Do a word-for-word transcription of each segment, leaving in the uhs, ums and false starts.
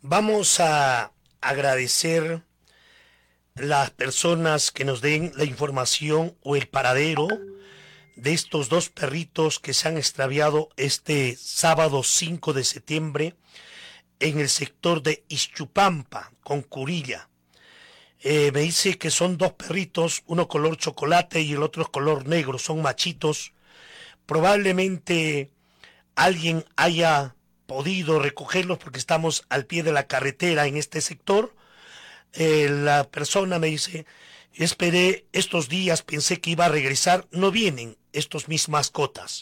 Vamos a agradecer las personas que nos den la información o el paradero de estos dos perritos que se han extraviado este sábado cinco de septiembre en el sector de Ixchupampa, con Curilla. Eh, me dice que son dos perritos, uno color chocolate y el otro color negro, son machitos. Probablemente alguien haya podido recogerlos porque estamos al pie de la carretera en este sector. Eh, la persona me dice, esperé estos días, pensé que iba a regresar, no vienen estos mis mascotas.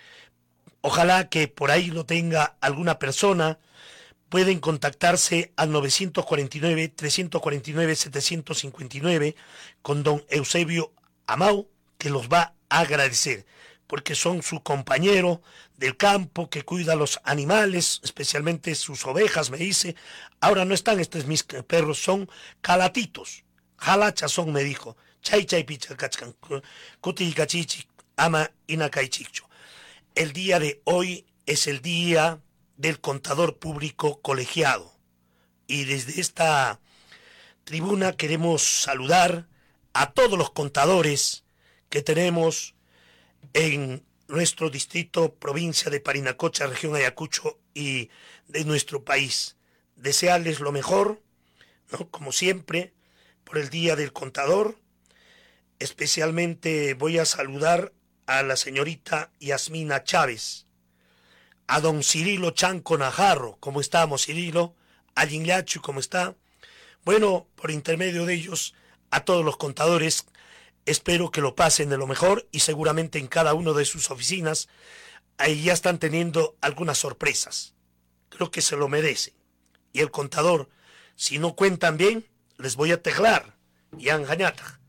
Ojalá que por ahí lo tenga alguna persona. Pueden contactarse al nueve cuatro nueve, tres cuatro nueve, siete cinco nueve con don Eusebio Amau, que los va a agradecer, porque son su compañero del campo que cuida a los animales, especialmente sus ovejas, me dice. Ahora no están estos mis perros, son calatitos. Jalachas son, me dijo. Chay chay picha cachcan, cuti cachichi, ama inacaichicho. El día de hoy es el día del contador público colegiado. Y desde esta tribuna queremos saludar a todos los contadores que tenemos en nuestro distrito, provincia de Parinacocha, región Ayacucho y de nuestro país. Desearles lo mejor, ¿no? Como siempre, por el Día del Contador. Especialmente voy a saludar a la señorita Yasmina Chávez, a don Cirilo Chanco Najarro, ¿cómo estamos, Cirilo? A Yinlachu, ¿cómo está? Bueno, por intermedio de ellos, a todos los contadores, espero que lo pasen de lo mejor y seguramente en cada uno de sus oficinas ahí ya están teniendo algunas sorpresas. Creo que se lo merecen. Y el contador, si no cuentan bien, les voy a teclar. Y angañata.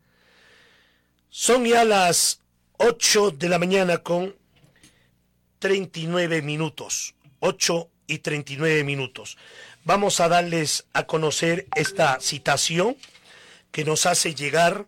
Son ya las ocho de la mañana con treinta y nueve minutos. ocho y treinta y nueve minutos. Vamos a darles a conocer esta citación que nos hace llegar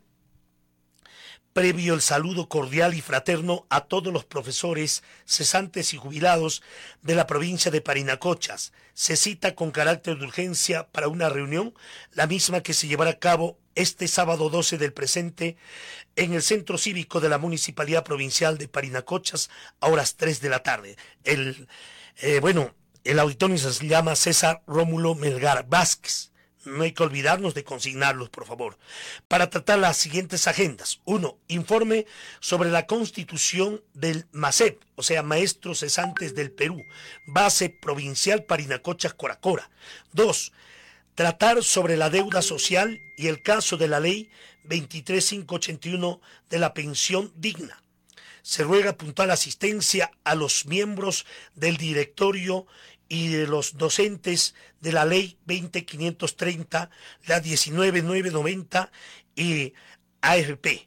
previo el saludo cordial y fraterno a todos los profesores cesantes y jubilados de la provincia de Parinacochas. Se cita con carácter de urgencia para una reunión, la misma que se llevará a cabo este sábado doce del presente en el Centro Cívico de la Municipalidad Provincial de Parinacochas a horas tres de la tarde. El, eh, bueno, el auditorio se llama César Rómulo Melgar Vázquez. No hay que olvidarnos de consignarlos, por favor, para tratar las siguientes agendas. Uno, informe sobre la constitución del MACEP, o sea, Maestros Cesantes del Perú, base provincial Parinacochas Coracora. Dos, tratar sobre la deuda social y el caso de la ley veintitrés mil quinientos ochenta y uno de la pensión digna. Se ruega puntual asistencia a los miembros del directorio y de los docentes de la ley veinte mil quinientos treinta, la diecinueve mil novecientos noventa y A F P.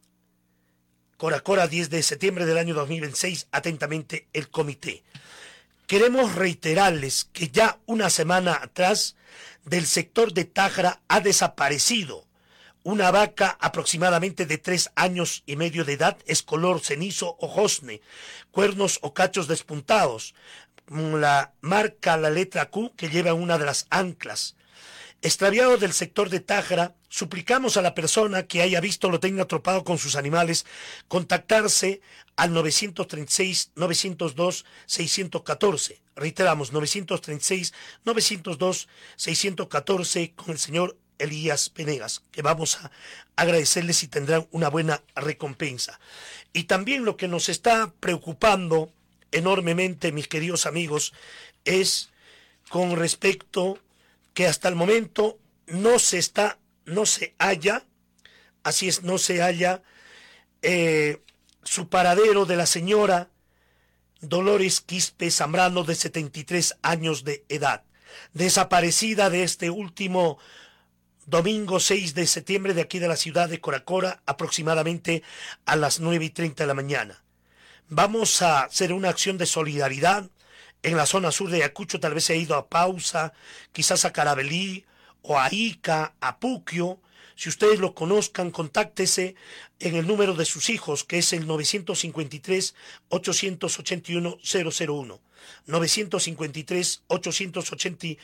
Coracora, diez de septiembre del año dos mil veintiséis, atentamente el comité. Queremos reiterarles que ya una semana atrás del sector de Tájara ha desaparecido una vaca aproximadamente de tres años y medio de edad, es color cenizo o josne, cuernos o cachos despuntados, la marca la letra Q que lleva una de las anclas. Extraviado del sector de Tájara, suplicamos a la persona que haya visto lo tenga atropado con sus animales, contactarse al nueve treinta y seis, novecientos dos, seiscientos catorce. Reiteramos, nueve treinta y seis, novecientos dos, seiscientos catorce con el señor Elías Venegas, que vamos a agradecerles y tendrán una buena recompensa. Y también lo que nos está preocupando enormemente, mis queridos amigos, es con respecto que hasta el momento no se está, no se halla, así es, no se halla eh, su paradero de la señora Dolores Quispe Zambrano, de setenta y tres años de edad, desaparecida de este último domingo seis de septiembre de aquí de la ciudad de Coracora, aproximadamente a las nueve y treinta de la mañana. Vamos a hacer una acción de solidaridad en la zona sur de Ayacucho. Tal vez se ha ido a Pausa, quizás a Carabelí o a Ica, a Puquio. Si ustedes lo conozcan, contáctese en el número de sus hijos, que es el nueve cinco tres, ocho ocho uno, cero cero uno. nueve cinco tres, ocho ocho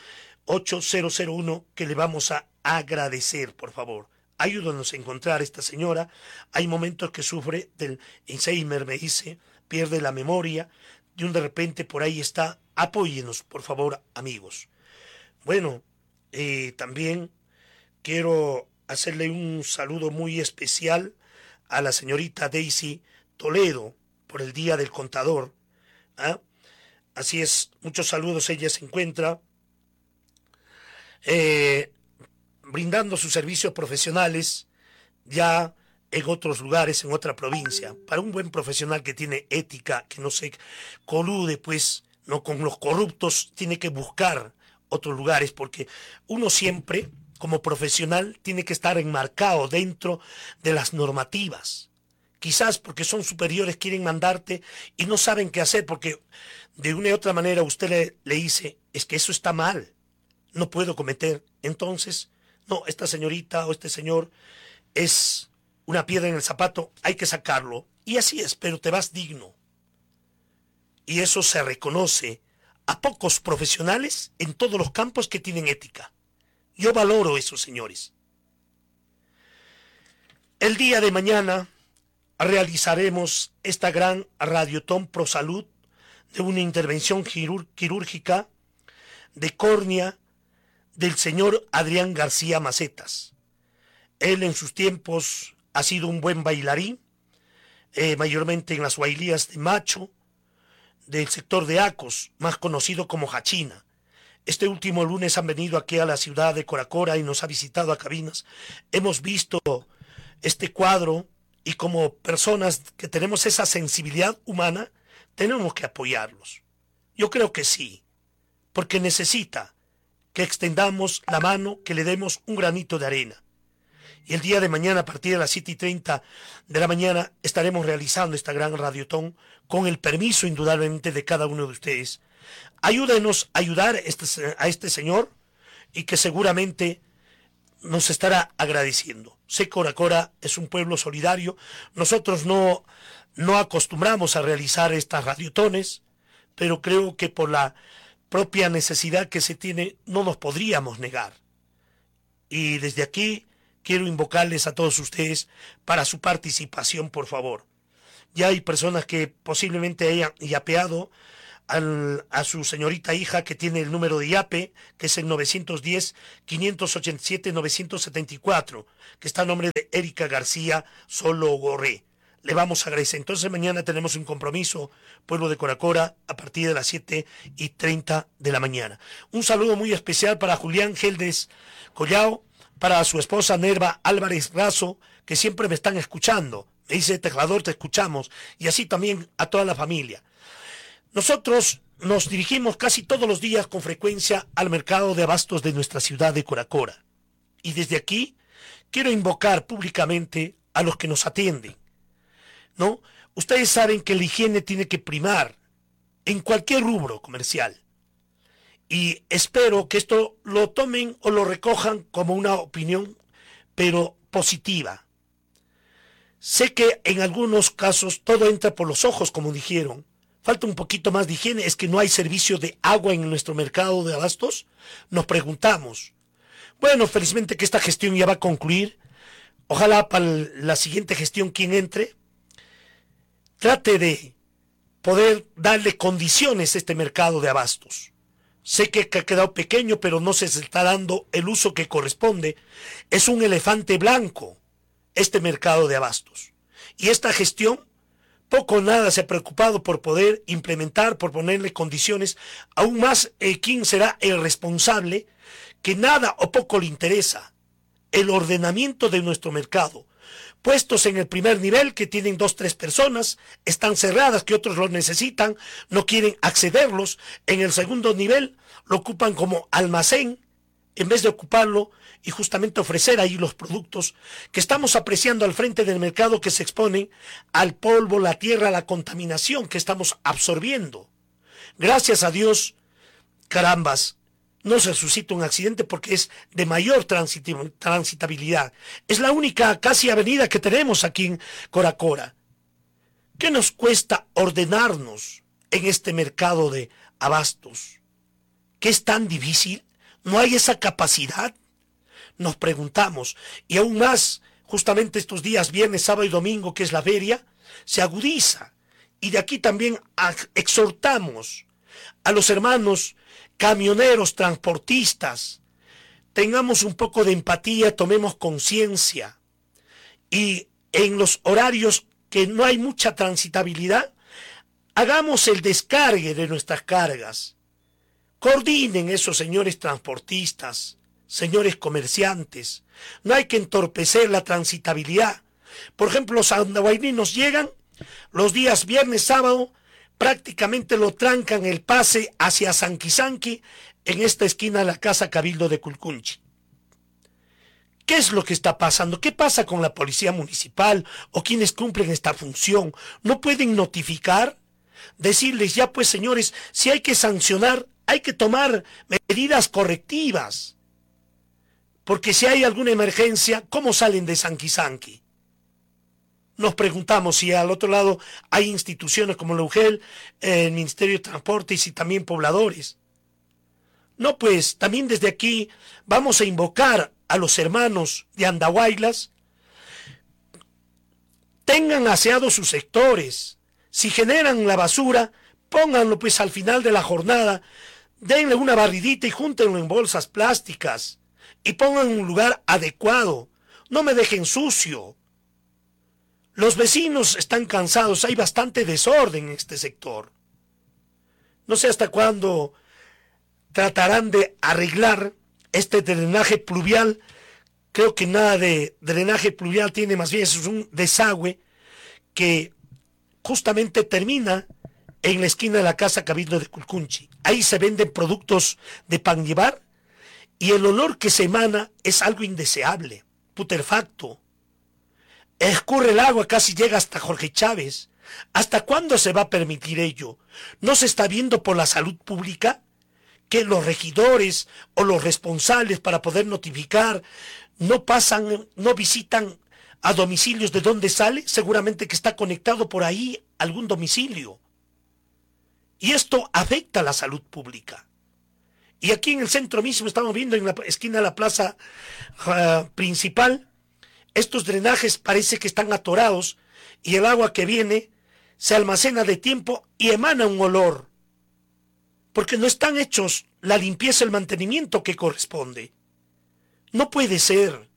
ocho cero cero uno que le vamos a agradecer, por favor. Ayúdanos a encontrar a esta señora. Hay momentos que sufre del Alzheimer, me dice, pierde la memoria, y un de repente por ahí está. Apóyenos, por favor, amigos. Bueno, eh, también quiero hacerle un saludo muy especial a la señorita Daisy Toledo por el Día del Contador. ¿Ah? Así es, muchos saludos. Ella se encuentra eh, brindando sus servicios profesionales ya en otros lugares, en otra provincia. Para un buen profesional que tiene ética, que no se colude pues no con los corruptos, tiene que buscar otros lugares, porque uno siempre como profesional tiene que estar enmarcado dentro de las normativas. Quizás porque son superiores quieren mandarte y no saben qué hacer, porque de una u otra manera usted le, le dice, es que eso está mal, no puedo cometer. Entonces, no, esta señorita o este señor es una piedra en el zapato, hay que sacarlo. Y así es, pero te vas digno. Y eso se reconoce a pocos profesionales en todos los campos que tienen ética. Yo valoro eso, señores. El día de mañana realizaremos esta gran radiotón pro salud de una intervención quirúr- quirúrgica de córnea del señor Adrián García Macetas. Él en sus tiempos ha sido un buen bailarín, eh, mayormente en las guailías de Macho, del sector de Acos, más conocido como Jachina. Este último lunes han venido aquí a la ciudad de Coracora y nos ha visitado a cabinas. Hemos visto este cuadro y como personas que tenemos esa sensibilidad humana, tenemos que apoyarlos. Yo creo que sí, porque necesita que extendamos la mano, que le demos un granito de arena. Y el día de mañana, a partir de las siete y treinta de la mañana, estaremos realizando esta gran radiotón con el permiso, indudablemente, de cada uno de ustedes. Ayúdenos a ayudar a este, a este señor y que seguramente nos estará agradeciendo. Sé que Coracora es un pueblo solidario. Nosotros no, no acostumbramos a realizar estas radiotones, pero creo que por la propia necesidad que se tiene no nos podríamos negar. Y desde aquí quiero invocarles a todos ustedes para su participación, por favor. Ya hay personas que posiblemente hayan yapeado al, a su señorita hija que tiene el número de yape, que es el nueve uno cero, cinco ocho siete, nueve siete cuatro, que está a nombre de Erika García Solo Gorré. Le vamos a agradecer. Entonces mañana tenemos un compromiso, pueblo de Coracora, a partir de las siete y treinta de la mañana. Un saludo muy especial para Julián Geldes Collao, para su esposa Nerva Álvarez Razo, que siempre me están escuchando. Me dice, Teclador, te escuchamos. Y así también a toda la familia. Nosotros nos dirigimos casi todos los días con frecuencia al mercado de abastos de nuestra ciudad de Coracora. Y desde aquí quiero invocar públicamente a los que nos atienden, ¿no? Ustedes saben que la higiene tiene que primar en cualquier rubro comercial. Y espero que esto lo tomen o lo recojan como una opinión, pero positiva. Sé que en algunos casos todo entra por los ojos, como dijeron. Falta un poquito más de higiene. ¿Es que no hay servicio de agua en nuestro mercado de abastos? Nos preguntamos. Bueno, felizmente que esta gestión ya va a concluir. Ojalá para la siguiente gestión quien entre trate de poder darle condiciones a este mercado de abastos. Sé que ha quedado pequeño, pero no se está dando el uso que corresponde. Es un elefante blanco este mercado de abastos. Y esta gestión poco o nada se ha preocupado por poder implementar, por ponerle condiciones. Aún más, eh, ¿quién será el responsable? Que nada o poco le interesa el ordenamiento de nuestro mercado. Puestos en el primer nivel, que tienen dos, tres personas, están cerradas, que otros los necesitan, no quieren accederlos. En el segundo nivel, lo ocupan como almacén, en vez de ocuparlo y justamente ofrecer ahí los productos que estamos apreciando al frente del mercado, que se exponen al polvo, la tierra, la contaminación que estamos absorbiendo. Gracias a Dios, carambas, no se suscita un accidente porque es de mayor transitabilidad. Es la única casi avenida que tenemos aquí en Coracora. ¿Qué nos cuesta ordenarnos en este mercado de abastos? ¿Qué es tan difícil? ¿No hay esa capacidad? Nos preguntamos. Y aún más, justamente estos días, viernes, sábado y domingo, que es la feria, se agudiza. Y de aquí también exhortamos a los hermanos camioneros, transportistas, tengamos un poco de empatía, tomemos conciencia. Y en los horarios que no hay mucha transitabilidad, hagamos el descargue de nuestras cargas. Coordinen esos señores transportistas, señores comerciantes. No hay que entorpecer la transitabilidad. Por ejemplo, los andahuayninos llegan los días viernes, sábado, prácticamente lo trancan el pase hacia Sanquisanqui en esta esquina de la Casa Cabildo de Culcunchi. ¿Qué es lo que está pasando? ¿Qué pasa con la policía municipal o quienes cumplen esta función? ¿No pueden notificar? Decirles, ya pues señores, si hay que sancionar, hay que tomar medidas correctivas. Porque si hay alguna emergencia, ¿cómo salen de Sanquisanqui? Nos preguntamos si al otro lado hay instituciones como la U G E L, el Ministerio de Transportes y también pobladores. No, pues también desde aquí vamos a invocar a los hermanos de Andahuaylas, tengan aseados sus sectores. Si generan la basura, pónganlo pues al final de la jornada, denle una barridita y júntenlo en bolsas plásticas y pongan en un lugar adecuado. No me dejen sucio. Los vecinos están cansados, hay bastante desorden en este sector. No sé hasta cuándo tratarán de arreglar este drenaje pluvial. Creo que nada de drenaje pluvial tiene, más bien es un desagüe que justamente termina en la esquina de la Casa Cabildo de Culcunchi. Ahí se venden productos de pan llevar y el olor que se emana es algo indeseable, putrefacto. Escurre el agua, casi llega hasta Jorge Chávez. ¿Hasta cuándo se va a permitir ello? ¿No se está viendo por la salud pública que los regidores o los responsables para poder notificar no pasan, no visitan a domicilios de donde sale? Seguramente que está conectado por ahí algún domicilio. Y esto afecta a la salud pública. Y aquí en el centro mismo estamos viendo en la esquina de la plaza uh, principal, estos drenajes parece que están atorados y el agua que viene se almacena de tiempo y emana un olor. Porque no están hechos la limpieza y el mantenimiento que corresponde. No puede ser.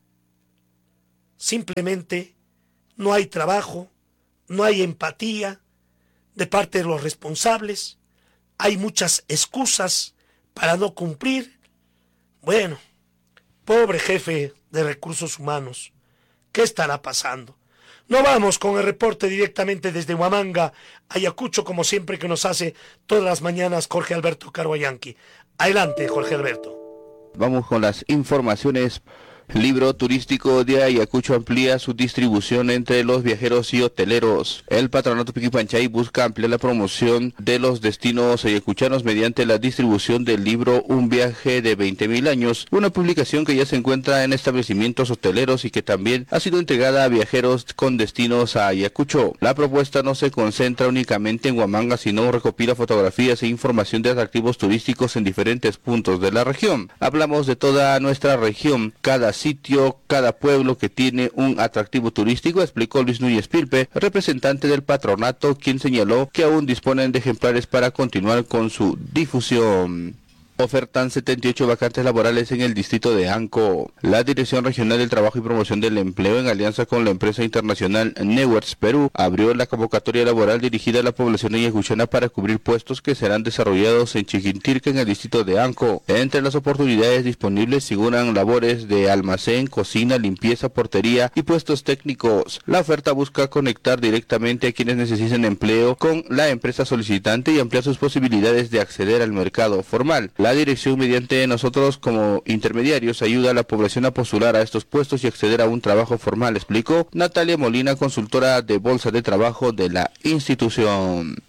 Simplemente no hay trabajo, no hay empatía de parte de los responsables, hay muchas excusas para no cumplir. Bueno, pobre jefe de recursos humanos, ¿qué estará pasando? No vamos con el reporte directamente desde Huamanga, Ayacucho, como siempre que nos hace todas las mañanas Jorge Alberto Caruayanqui. Adelante, Jorge Alberto. Vamos con las informaciones. Libro turístico de Ayacucho amplía su distribución entre los viajeros y hoteleros. El Patronato Piquipanchay busca ampliar la promoción de los destinos ayacuchanos mediante la distribución del libro Un viaje de veinte mil años, una publicación que ya se encuentra en establecimientos hoteleros y que también ha sido entregada a viajeros con destinos a Ayacucho. La propuesta no se concentra únicamente en Huamanga, sino recopila fotografías e información de atractivos turísticos en diferentes puntos de la región. Hablamos de toda nuestra región, cada sitio, cada pueblo que tiene un atractivo turístico, explicó Luis Núñez Pilpe, representante del patronato, quien señaló que aún disponen de ejemplares para continuar con su difusión. Ofertan setenta y ocho vacantes laborales en el distrito de Anco. La Dirección Regional del Trabajo y Promoción del Empleo, en alianza con la empresa internacional Neuers Perú, abrió la convocatoria laboral dirigida a la población ayacuchana para cubrir puestos que serán desarrollados en Chiquintirca, en el distrito de Anco. Entre las oportunidades disponibles figuran labores de almacén, cocina, limpieza, portería y puestos técnicos. La oferta busca conectar directamente a quienes necesiten empleo con la empresa solicitante y ampliar sus posibilidades de acceder al mercado formal. La dirección, mediante nosotros como intermediarios, ayuda a la población a postular a estos puestos y acceder a un trabajo formal, explicó Natalia Molina, consultora de Bolsa de Trabajo de la institución.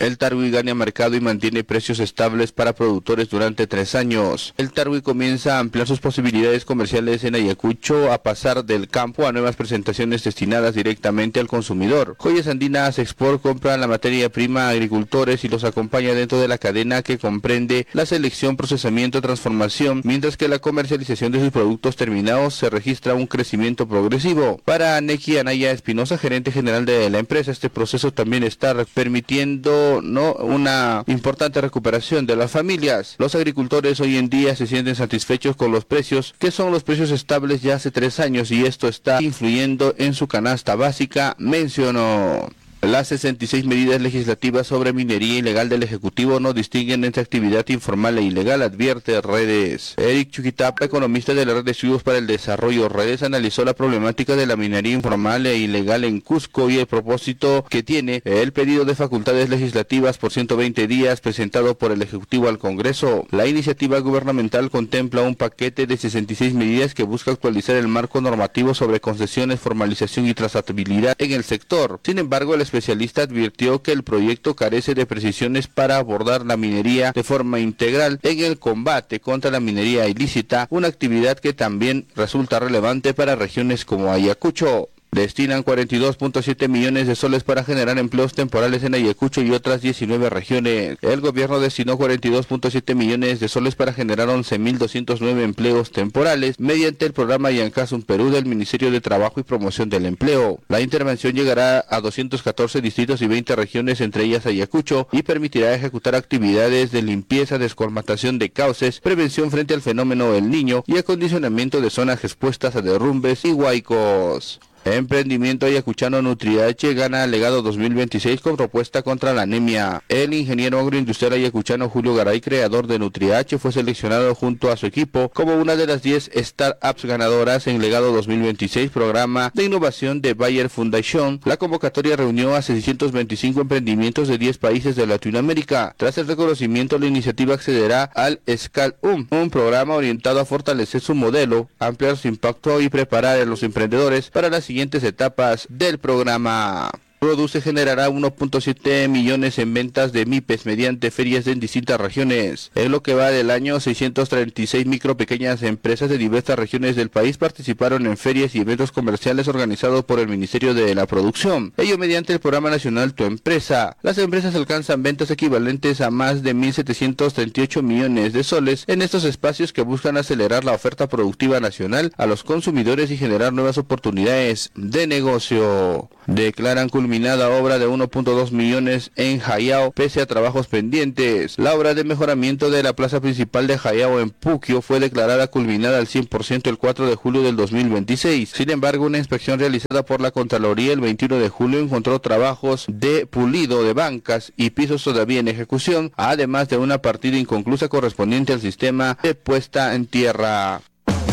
El Tarwi gana mercado y mantiene precios estables para productores durante tres años. El Tarwi comienza a ampliar sus posibilidades comerciales en Ayacucho, a pasar del campo a nuevas presentaciones destinadas directamente al consumidor. Joyas Andinas Export compra la materia prima a agricultores y los acompaña dentro de la cadena que comprende la selección, procesamiento, transformación, mientras que la comercialización de sus productos terminados se registra un crecimiento progresivo. Para Neki Anaya Espinosa, gerente general de la empresa, este proceso también está permitiendo no una importante recuperación de las familias. Los agricultores hoy en día se sienten satisfechos con los precios, que son los precios estables ya hace tres años, y esto está influyendo en su canasta básica, mencionó. Las sesenta y seis medidas legislativas sobre minería ilegal del Ejecutivo no distinguen entre actividad informal e ilegal, advierte Redes. Eric Chuquitapa, economista de la Red de Estudios para el Desarrollo Redes, analizó la problemática de la minería informal e ilegal en Cusco y el propósito que tiene el pedido de facultades legislativas por ciento veinte días presentado por el Ejecutivo al Congreso. La iniciativa gubernamental contempla un paquete de sesenta y seis medidas que busca actualizar el marco normativo sobre concesiones, formalización y trazabilidad en el sector. Sin embargo, el especialista advirtió que el proyecto carece de precisiones para abordar la minería de forma integral en el combate contra la minería ilícita, una actividad que también resulta relevante para regiones como Ayacucho. Destinan cuarenta y dos punto siete millones de soles para generar empleos temporales en Ayacucho y otras diecinueve regiones. El gobierno destinó cuarenta y dos punto siete millones de soles para generar once mil doscientos nueve empleos temporales mediante el programa Yancasum Perú del Ministerio de Trabajo y Promoción del Empleo. La intervención llegará a doscientos catorce distritos y veinte regiones, entre ellas Ayacucho, y permitirá ejecutar actividades de limpieza, descolmatación de cauces, prevención frente al fenómeno El Niño y acondicionamiento de zonas expuestas a derrumbes y huaicos. Emprendimiento ayacuchano NutriH gana Legado dos mil veintiséis con propuesta contra la anemia. El ingeniero agroindustrial ayacuchano Julio Garay, creador de NutriH, fue seleccionado junto a su equipo como una de las diez startups ganadoras en Legado dos mil veintiséis, programa de innovación de Bayer Foundation. La convocatoria reunió a seiscientos veinticinco emprendimientos de diez países de Latinoamérica. Tras el reconocimiento, la iniciativa accederá al ScaleUp, un programa orientado a fortalecer su modelo, ampliar su impacto y preparar a los emprendedores para las siguientes etapas del programa. Produce generará uno punto siete millones en ventas de MIPES mediante ferias en distintas regiones. En lo que va del año, seiscientas treinta y seis micro pequeñas empresas de diversas regiones del país participaron en ferias y eventos comerciales organizados por el Ministerio de la Producción, ello mediante el Programa Nacional Tu Empresa. Las empresas alcanzan ventas equivalentes a más de mil setecientos treinta y ocho millones de soles en estos espacios que buscan acelerar la oferta productiva nacional a los consumidores y generar nuevas oportunidades de negocio. Declaran culminada obra de uno punto dos millones en Jayao pese a trabajos pendientes. La obra de mejoramiento de la plaza principal de Jayao en Puquio fue declarada culminada al cien por ciento el cuatro de julio del dos mil veintiséis. Sin embargo, una inspección realizada por la Contraloría el veintiuno de julio encontró trabajos de pulido de bancas y pisos todavía en ejecución, además de una partida inconclusa correspondiente al sistema de puesta en tierra.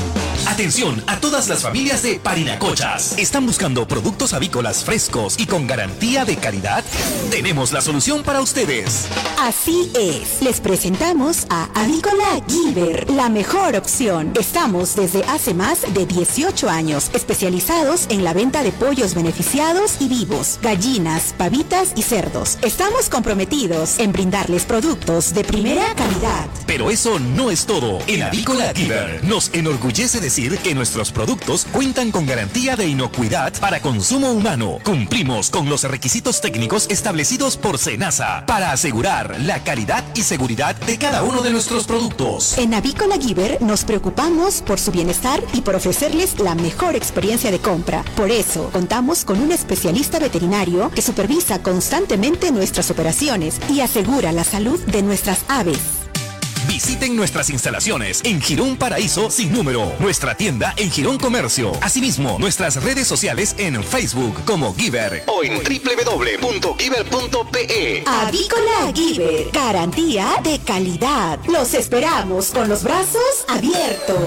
Atención a todas las familias de Parinacochas. ¿Están buscando productos avícolas frescos y con garantía de calidad? Tenemos la solución para ustedes. Así es. Les presentamos a Avícola Giver, la mejor opción. Estamos desde hace más de dieciocho años especializados en la venta de pollos beneficiados y vivos, gallinas, pavitas y cerdos. Estamos comprometidos en brindarles productos de primera calidad. Pero eso no es todo. En Avícola Giver nos enorgullece decir que nuestros productos cuentan con garantía de inocuidad para consumo humano. Cumplimos con los requisitos técnicos establecidos por SENASA para asegurar la calidad y seguridad de cada uno de nuestros productos. En Avícola Giver nos preocupamos por su bienestar y por ofrecerles la mejor experiencia de compra. Por eso, contamos con un especialista veterinario que supervisa constantemente nuestras operaciones y asegura la salud de nuestras aves. Visiten nuestras instalaciones en Girón Paraíso sin número, nuestra tienda en Girón Comercio, asimismo nuestras redes sociales en Facebook como Giver o en doble u doble u doble u punto giver punto pe. Avícola Giver, garantía de calidad. Los esperamos con los brazos abiertos.